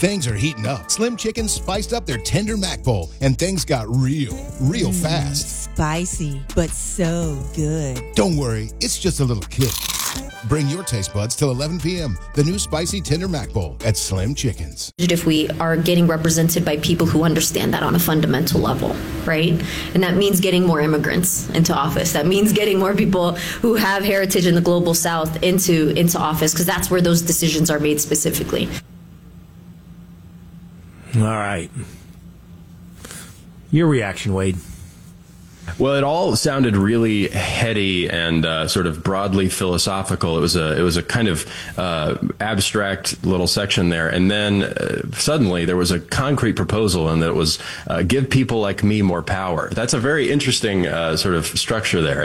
Things are heating up. Slim Chickens spiced up their tender mac bowl, and things got real fast. Spicy, but so good. Don't worry, it's just a little kick. Bring your taste buds till 11 p.m. The new spicy tender mac bowl at Slim Chickens. If we are getting represented by people who understand that on a fundamental level, right? And that means getting more immigrants into office. That means getting more people who have heritage in the global South into office, because that's where those decisions are made specifically. All right. Your reaction, Wade? Well, it all sounded really heady and sort of broadly philosophical. It was a kind of abstract little section there, and then suddenly there was a concrete proposal, and that it was give people like me more power. That's a very interesting sort of structure there.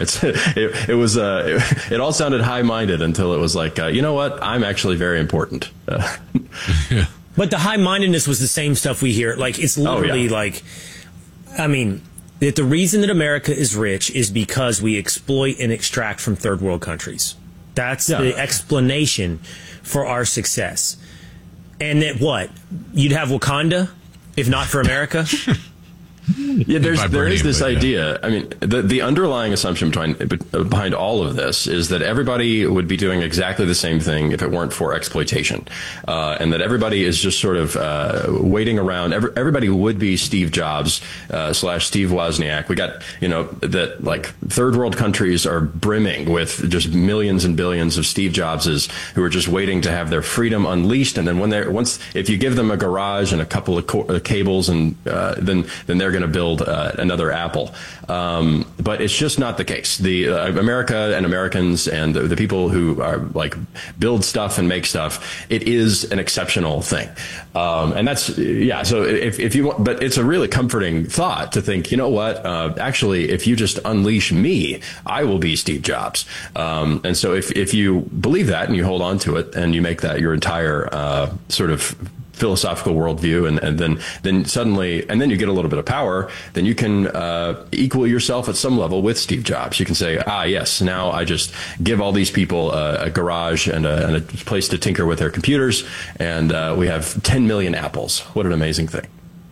It all sounded high-minded until it was like, you know what? I'm actually very important. Yeah. But the high-mindedness was the same stuff we hear. Like, it's literally like, I mean, that the reason that America is rich is because we exploit and extract from third world countries. That's the explanation for our success. And that what? You'd have Wakanda if not for America? Yeah, there is this idea. I mean, the underlying assumption behind all of this is that everybody would be doing exactly the same thing if it weren't for exploitation, and that everybody is just sort of waiting around. Everybody would be Steve Jobs / Steve Wozniak. We got, that like third world countries are brimming with just millions and billions of Steve Jobses who are just waiting to have their freedom unleashed. And then if you give them a garage and a couple of cables, and then they're going to build another Apple. But it's just not the case. The America and Americans and the people who are like build stuff and make stuff, it is an exceptional thing. And that's, so if you want, but it's a really comforting thought to think, you know what, actually, if you just unleash me, I will be Steve Jobs. And so if you believe that and you hold on to it and you make that your entire sort of philosophical worldview, and then suddenly, and then you get a little bit of power, then you can equal yourself at some level with Steve Jobs. You can say, yes, now I just give all these people a garage and a place to tinker with their computers, and we have 10 million apples. What an amazing thing.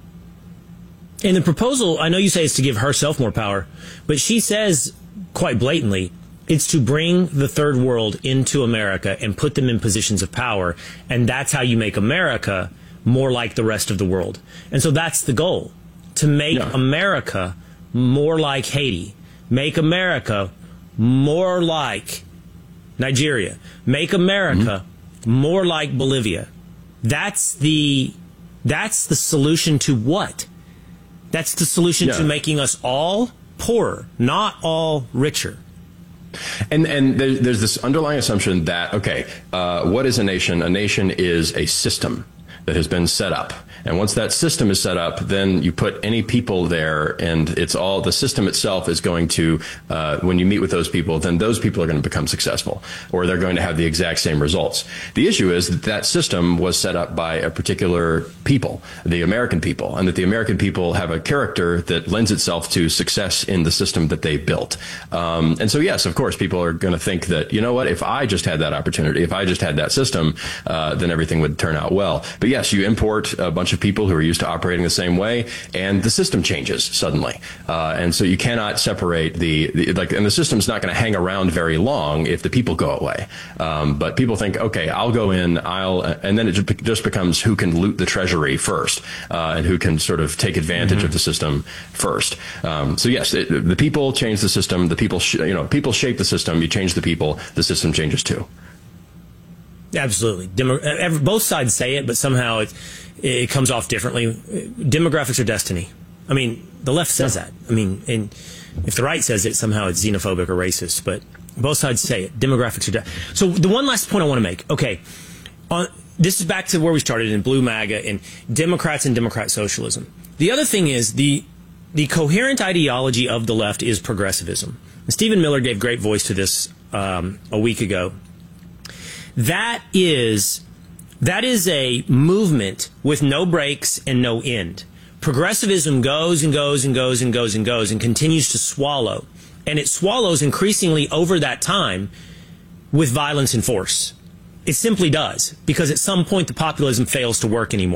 And the proposal, I know you say it's to give herself more power, but she says quite blatantly, it's to bring the third world into America and put them in positions of power. And that's how you make America more like the rest of the world. And so that's the goal, to make America more like Haiti, make America more like Nigeria, make America more like Bolivia. That's the solution to what? That's the solution to making us all poorer, not all richer. And there's this underlying assumption that, what is a nation? A nation is a system that has been set up. And once that system is set up, then you put any people there, and it's all, the system itself is going to, when you meet with those people, then those people are going to become successful, or they're going to have the exact same results. The issue is that that system was set up by a particular people, the American people, and that the American people have a character that lends itself to success in the system that they built. And so, yes, of course, people are going to think that, you know what, if I just had that opportunity, if I just had that system, then everything would turn out well. But yes, you import a bunch of people who are used to operating the same way, and the system changes suddenly. And so you cannot separate and the system's not going to hang around very long if the people go away. But people think, okay, I'll go in, and then it just becomes who can loot the treasury first, and who can sort of take advantage of the system first. So yes, the people change the system, the people, people shape the system, you change the system changes too. Absolutely. Both sides say it, but somehow it comes off differently. Demographics are destiny. I mean, the left says that. I mean, and if the right says it, somehow it's xenophobic or racist. But both sides say it. Demographics are destiny. So the one last point I want to make. Okay, this is back to where we started in Blue MAGA and Democrats and Democrat socialism. The other thing is the coherent ideology of the left is progressivism. And Stephen Miller gave great voice to this a week ago. That is a movement with no brakes and no end. Progressivism goes and goes and goes and goes and goes and continues to swallow. And it swallows increasingly over that time with violence and force. It simply does, because at some point the populism fails to work anymore.